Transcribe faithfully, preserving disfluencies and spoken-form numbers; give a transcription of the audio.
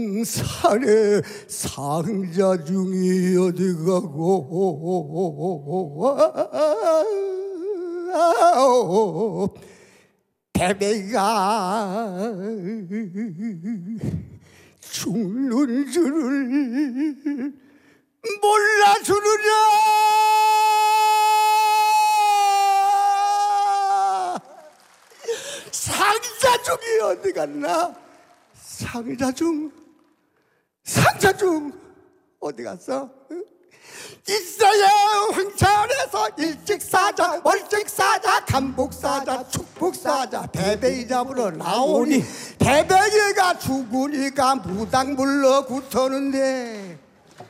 산에 상자 중이 어디 가고 베베가 죽는 줄을 몰라주느냐. 상자 중이 어디 갔나? 상자 중 상자 중 어디 갔어? 있어요. 황천에서 일찍사자 월찍사자 간복사자 축복사자 배배이 잡으러 나오니 배배이가 죽으니까 무당 불러 굳었는데